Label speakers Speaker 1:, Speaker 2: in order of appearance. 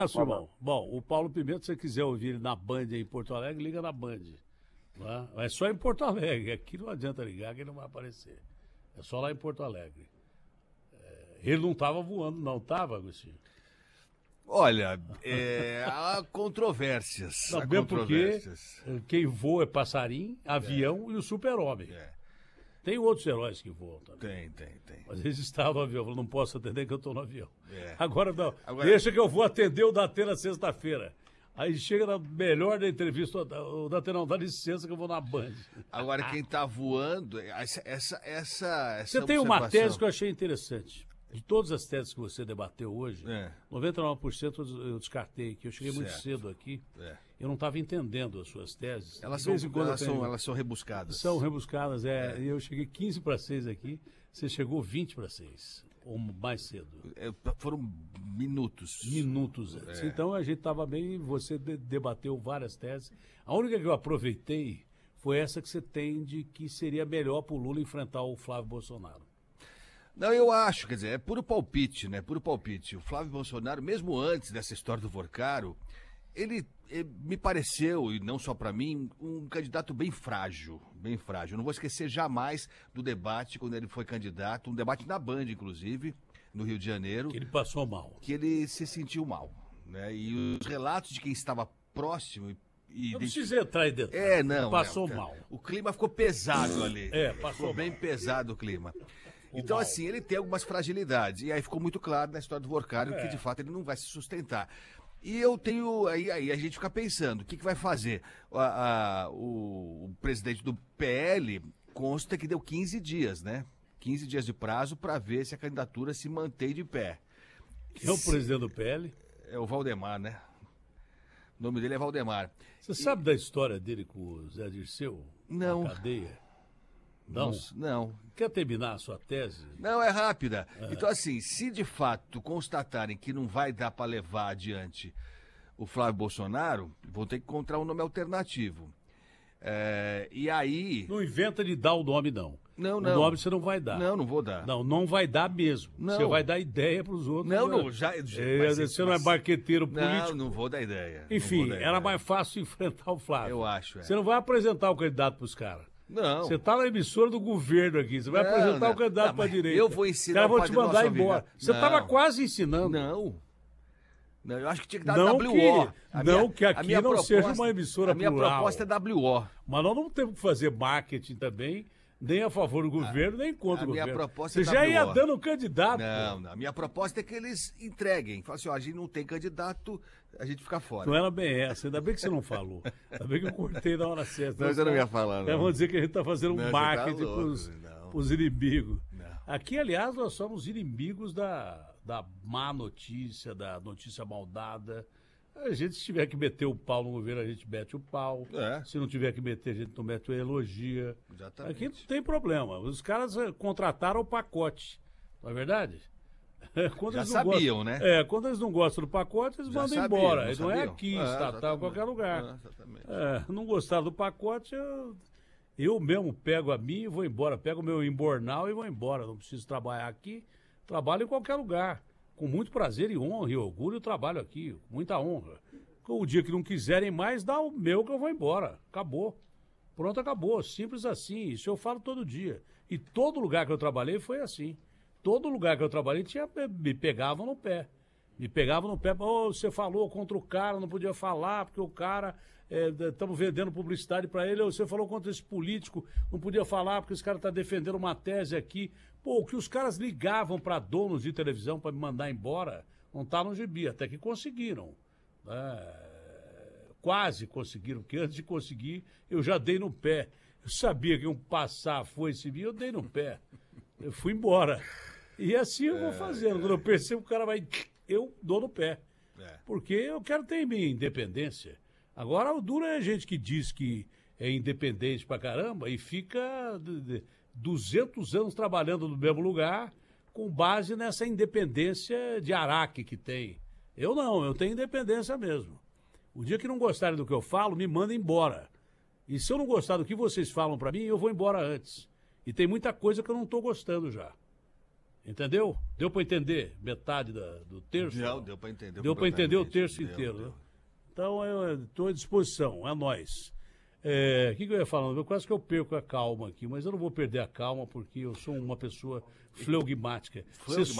Speaker 1: Irmão. Bom, o Paulo Pimenta, se você quiser ouvir ele na Band aí em Porto Alegre, liga na Band. Né? É só em Porto Alegre. Aqui não adianta ligar que ele não vai aparecer. É só lá em Porto Alegre. Ele não estava voando, não estava, Agostinho?
Speaker 2: Olha, há controvérsias.
Speaker 1: Também porque quem voa é passarinho, avião e o super-homem. Tem outros heróis que voam também.
Speaker 2: Tem.
Speaker 1: Mas eles estavam no avião, eu não posso atender que eu estou no avião.
Speaker 2: É.
Speaker 1: Agora não, deixa que eu vou atender o Datena sexta-feira. Aí chega na melhor da entrevista, o Datena não dá licença que eu vou na Band.
Speaker 2: Agora quem está voando, essa
Speaker 1: Você tem uma tese que eu achei interessante. De todas as teses que você debateu hoje, 99% eu descartei, que eu cheguei muito cedo aqui. Eu não estava entendendo as suas teses.
Speaker 2: Elas são rebuscadas.
Speaker 1: São rebuscadas, e eu cheguei 15 para 6 aqui, você chegou 20 para 6, ou mais cedo.
Speaker 2: Foram minutos.
Speaker 1: Minutos antes. Então a gente estava bem, você debateu várias teses. A única que eu aproveitei foi essa que você tem de que seria melhor para o Lula enfrentar o Flávio Bolsonaro.
Speaker 2: Não, eu acho, quer dizer, é puro palpite, né? Puro palpite. O Flávio Bolsonaro, mesmo antes dessa história do Vorcaro, ele me pareceu, e não só para mim, um candidato bem frágil, bem frágil. Eu não vou esquecer jamais do debate, quando ele foi candidato, um debate na Band, inclusive, no Rio de Janeiro.
Speaker 1: Que ele passou mal.
Speaker 2: Que ele se sentiu mal, né? E os relatos de quem estava próximo...
Speaker 1: Não precisa entrar aí dentro. Passou mal.
Speaker 2: O clima ficou pesado ali.
Speaker 1: Passou
Speaker 2: ficou bem pesado o clima. Então, assim, ele tem algumas fragilidades. E aí ficou muito claro na história do Vorcário que, de fato, ele não vai se sustentar. E eu tenho... Aí a gente fica pensando, o que vai fazer? O presidente do PL consta que deu 15 dias, né? 15 dias de prazo para ver se a candidatura se mantém de pé.
Speaker 1: Quem é o presidente do PL?
Speaker 2: É o Valdemar, né? O nome dele é Valdemar.
Speaker 1: Você sabe da história dele com o Zé Dirceu?
Speaker 2: Não.
Speaker 1: Na cadeia?
Speaker 2: Não.
Speaker 1: Quer terminar a sua tese?
Speaker 2: Não, é rápida. Então, assim, se de fato constatarem que não vai dar para levar adiante o Flávio Bolsonaro, vão ter que encontrar um nome alternativo. E aí...
Speaker 1: Não inventa de dar o nome, não.
Speaker 2: Não.
Speaker 1: O nome você não vai dar.
Speaker 2: Não vou dar.
Speaker 1: Não vai dar mesmo.
Speaker 2: Não.
Speaker 1: Você vai dar ideia para os outros. Você não é marqueteiro político.
Speaker 2: Não vou dar ideia.
Speaker 1: Enfim, era mais fácil enfrentar o Flávio.
Speaker 2: Eu acho.
Speaker 1: Você não vai apresentar o candidato para os caras.
Speaker 2: Não.
Speaker 1: Você tá na emissora do governo aqui, você vai apresentar o candidato para a direita.
Speaker 2: Eu vou ensinar.
Speaker 1: Os caras vão te mandar embora. Você estava quase ensinando.
Speaker 2: Não, eu acho que tinha que dar
Speaker 1: não
Speaker 2: WO.
Speaker 1: Que aqui não seja uma emissora plural.
Speaker 2: A minha proposta é WO.
Speaker 1: Mas nós não temos que fazer marketing também, nem a favor do governo, nem contra o governo.
Speaker 2: A minha proposta é WO.
Speaker 1: Você já ia dando um candidato.
Speaker 2: Não. A minha proposta é que eles entreguem. Fala assim, a gente não tem candidato, a gente fica fora.
Speaker 1: Não era bem essa, ainda bem que você não falou. Ainda bem que eu cortei na hora certa.
Speaker 2: Não, você não ia falar, não.
Speaker 1: Vamos dizer que a gente está fazendo um marketing para os inimigos.
Speaker 2: Não.
Speaker 1: Aqui, aliás, nós somos inimigos da má notícia, da notícia maldada. A gente, se tiver que meter o pau no governo, a gente mete o pau. Se não tiver que meter, a gente não mete o elogia.
Speaker 2: Exatamente.
Speaker 1: Aqui não tem problema. Os caras contrataram o pacote, não é verdade? Quando
Speaker 2: já sabiam,
Speaker 1: gostam,
Speaker 2: né?
Speaker 1: Quando eles não gostam do pacote, eles mandam embora. Não é aqui, estatal, em qualquer lugar. Não gostaram do pacote, eu mesmo pego a minha e vou embora. Pego o meu embornal e vou embora. Não preciso trabalhar aqui. Trabalho em qualquer lugar. Com muito prazer e honra e orgulho eu trabalho aqui. Com muita honra. O dia que não quiserem mais, dá o meu que eu vou embora. Acabou. Pronto, acabou. Simples assim. Isso eu falo todo dia. E todo lugar que eu trabalhei foi assim. Todo lugar que eu trabalhei me pegavam no pé. Me pegavam no pé. Você falou contra o cara, não podia falar, porque o cara... Estamos vendendo publicidade para ele. Você falou contra esse político, não podia falar, porque esse cara está defendendo uma tese aqui. O que os caras ligavam para donos de televisão para me mandar embora, não está no gibi. Até que conseguiram. Quase conseguiram, porque antes de conseguir, eu já dei no pé. Eu sabia que iam passar, eu dei no pé. Eu fui embora. E assim eu vou fazendo. Quando eu percebo que o cara vai... Eu dou no pé. Porque eu quero ter minha independência. Agora, o duro é a gente que diz que é independente pra caramba e fica 200 anos trabalhando no mesmo lugar com base nessa independência de Araque que tem. Eu não, eu tenho independência mesmo. O dia que não gostarem do que eu falo, me mandem embora. E se eu não gostar do que vocês falam pra mim, eu vou embora antes. E tem muita coisa que eu não tô gostando já. Entendeu? Deu para entender metade do terço?
Speaker 2: Não, deu para entender.
Speaker 1: Deu para entender o terço inteiro, né? Então, eu estou à disposição, é nóis. O que eu ia falando? Quase que eu perco a calma aqui, mas eu não vou perder a calma porque eu sou uma pessoa fleugmática.